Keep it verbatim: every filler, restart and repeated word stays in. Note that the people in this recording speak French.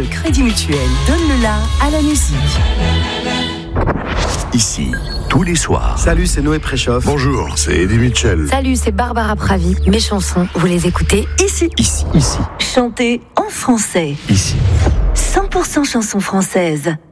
Crédit Mutuel donne le la à la musique. Ici, tous les soirs. Salut, c'est Noé Préchoff. Bonjour, c'est Eddie Mitchell. Salut, c'est Barbara Pravi. Mes chansons, vous les écoutez ici. Ici, ici. Chantez en français. Ici. cent pour cent chansons françaises.